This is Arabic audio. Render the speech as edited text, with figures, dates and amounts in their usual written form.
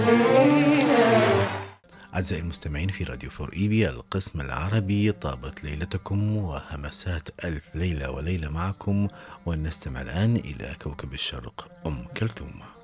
أعزائي المستمعين في راديو فور إيبي القسم العربي، طابت ليلتكم وهمسات ألف ليلة وليلة معكم، ونستمع الآن إلى كوكب الشرق أم كلثوم.